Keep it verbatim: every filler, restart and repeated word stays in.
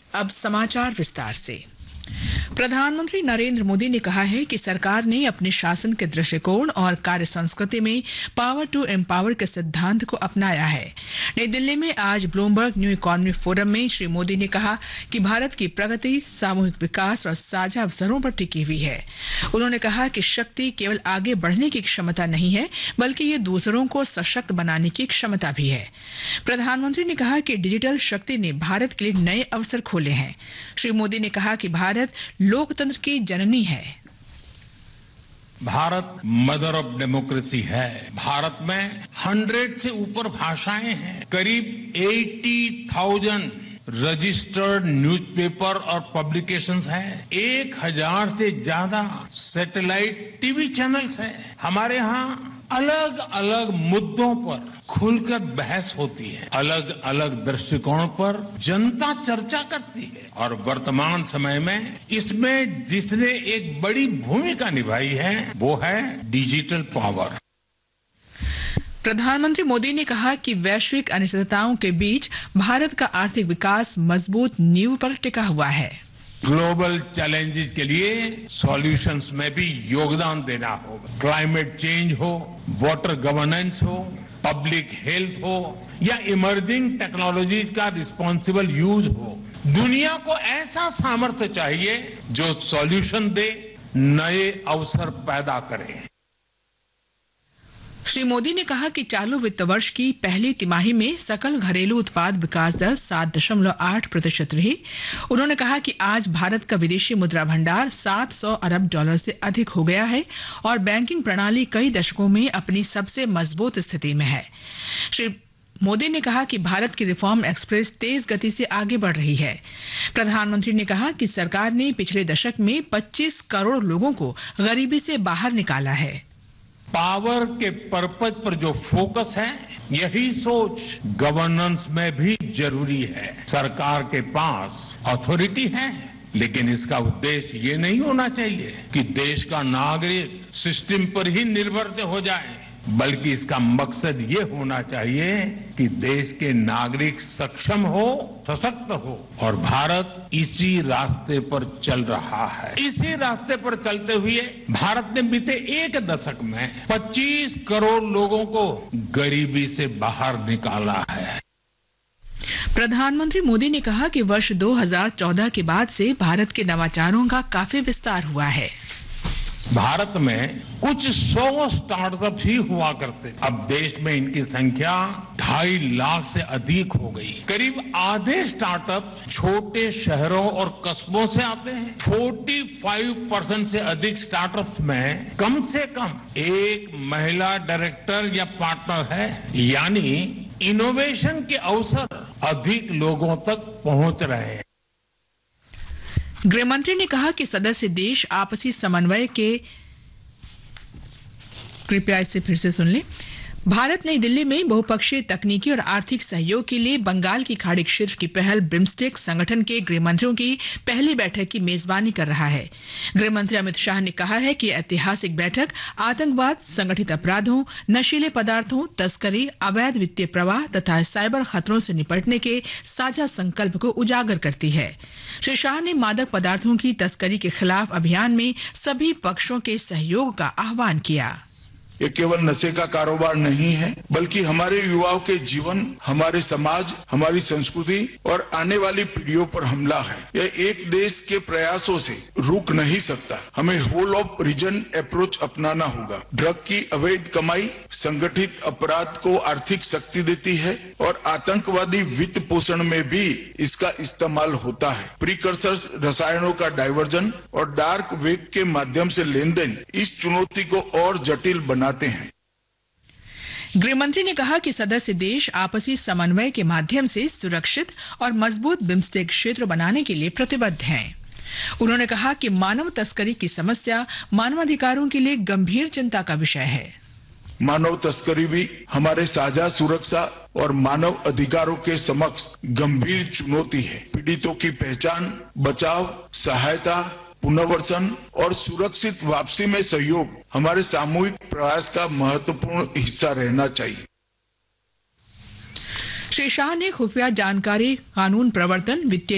अब समाचार विस्तार से। प्रधानमंत्री नरेंद्र मोदी ने कहा है कि सरकार ने अपने शासन के दृष्टिकोण और कार्य संस्कृति में पावर टू एम्पावर के सिद्धांत को अपनाया है। नई दिल्ली में आज ब्लूमबर्ग न्यू इकोनॉमी फोरम में श्री मोदी ने कहा कि भारत की प्रगति सामूहिक विकास और साझा अवसरों पर टिकी हुई है। उन्होंने कहा कि शक्ति केवल आगे बढ़ने की क्षमता नहीं है, बल्कि ये दूसरों को सशक्त बनाने की क्षमता भी है। प्रधानमंत्री ने कहा कि डिजिटल शक्ति ने भारत के लिए नए अवसर खोले हैं। श्री मोदी ने कहा कि भारत लोकतंत्र की जननी है। भारत मदर ऑफ डेमोक्रेसी है। भारत में हंड्रेड से ऊपर भाषाएं हैं। करीब अस्सी हज़ार रजिस्टर्ड न्यूज़पेपर और पब्लिकेशंस हैं। एक हजार से ज्यादा सैटेलाइट टीवी चैनल्स हैं। हमारे यहाँ अलग अलग मुद्दों पर खुलकर बहस होती है। अलग अलग दृष्टिकोण पर जनता चर्चा करती है। और वर्तमान समय में इसमें जिसने एक बड़ी भूमिका निभाई है वो है डिजिटल पावर। प्रधानमंत्री मोदी ने कहा कि वैश्विक अनिश्चितताओं के बीच भारत का आर्थिक विकास मजबूत नींव पर टिका हुआ है। ग्लोबल चैलेंजेस के लिए सॉल्यूशंस में भी योगदान देना होगा। क्लाइमेट चेंज हो, वाटर गवर्नेंस हो, पब्लिक हेल्थ हो या इमर्जिंग टेक्नोलॉजीज का रिस्पॉन्सिबल यूज हो, दुनिया को ऐसा सामर्थ्य चाहिए जो सॉल्यूशन दे, नए अवसर पैदा करे। श्री मोदी ने कहा कि चालू वित्त वर्ष की पहली तिमाही में सकल घरेलू उत्पाद विकास दर सात दशमलव आठ प्रतिशत रही। उन्होंने कहा कि आज भारत का विदेशी मुद्रा भंडार सात सौ अरब डॉलर से अधिक हो गया है और बैंकिंग प्रणाली कई दशकों में अपनी सबसे मजबूत स्थिति में है। श्री मोदी ने कहा कि भारत की रिफॉर्म एक्सप्रेस तेज गति से आगे बढ़ रही है। प्रधानमंत्री ने कहा कि सरकार ने पिछले दशक में पच्चीस करोड़ लोगों को गरीबी से बाहर निकाला है। पावर के पर्पज पर जो फोकस है, यही सोच गवर्नेंस में भी जरूरी है। सरकार के पास अथॉरिटी है, लेकिन इसका उद्देश्य ये नहीं होना चाहिए कि देश का नागरिक सिस्टम पर ही निर्भर हो जाए, बल्कि इसका मकसद ये होना चाहिए कि देश के नागरिक सक्षम हो, सशक्त हो। और भारत इसी रास्ते पर चल रहा है। इसी रास्ते पर चलते हुए भारत ने बीते एक दशक में पच्चीस करोड़ लोगों को गरीबी से बाहर निकाला है। प्रधानमंत्री मोदी ने कहा कि वर्ष दो हज़ार चौदह के बाद से भारत के नवाचारों का काफी विस्तार हुआ है। भारत में कुछ सौ स्टार्टअप ही हुआ करते, अब देश में इनकी संख्या ढाई लाख से अधिक हो गई। करीब आधे स्टार्टअप छोटे शहरों और कस्बों से आते हैं। पैंतालीस परसेंट से अधिक स्टार्टअप्स में कम से कम एक महिला डायरेक्टर या पार्टनर है, यानी इनोवेशन के अवसर अधिक लोगों तक पहुंच रहे हैं। गृहमंत्री ने कहा कि सदस्य देश आपसी समन्वय के कृपया इसे फिर से सुन लें। भारत नई दिल्ली में बहुपक्षीय तकनीकी और आर्थिक सहयोग के लिए बंगाल की खाड़ी क्षेत्र की पहल ब्रिम्स्टेक संगठन के गृहमंत्रियों की पहली बैठक की मेजबानी कर रहा है। गृहमंत्री अमित शाह ने कहा है कि ऐतिहासिक बैठक आतंकवाद, संगठित अपराधों, नशीले पदार्थों, तस्करी, अवैध वित्तीय प्रवाह तथा साइबर खतरों से निपटने के साझा संकल्प को उजागर करती है। श्री शाह ने मादक पदार्थों की तस्करी के खिलाफ अभियान में सभी पक्षों के सहयोग का आह्वान किया। ये केवल नशे का कारोबार नहीं है, बल्कि हमारे युवाओं के जीवन, हमारे समाज, हमारी संस्कृति और आने वाली पीढ़ियों पर हमला है। यह एक देश के प्रयासों से रुक नहीं सकता। हमें होल ऑफ रीजन अप्रोच अपनाना होगा। ड्रग की अवैध कमाई संगठित अपराध को आर्थिक शक्ति देती है और आतंकवादी वित्त पोषण में भी इसका इस्तेमाल होता है। प्रीकर्सर्स रसायनों का डायवर्जन और डार्क वेब के माध्यम से लेन देन इस चुनौती को और जटिल बना हैं। गृहमंत्री ने कहा कि सदस्य देश आपसी समन्वय के माध्यम से सुरक्षित और मजबूत बिम्स्टेक क्षेत्र बनाने के लिए प्रतिबद्ध हैं। उन्होंने कहा कि मानव तस्करी की समस्या मानवाधिकारों के लिए गंभीर चिंता का विषय है। मानव तस्करी भी हमारे साझा सुरक्षा और मानव अधिकारों के समक्ष गंभीर चुनौती है। पीड़ितों की पहचान, बचाव, सहायता, पुनर्वसन और सुरक्षित वापसी में सहयोग हमारे सामूहिक प्रयास का महत्वपूर्ण हिस्सा रहना चाहिए। श्री शाह ने खुफिया जानकारी कानून प्रवर्तन, वित्तीय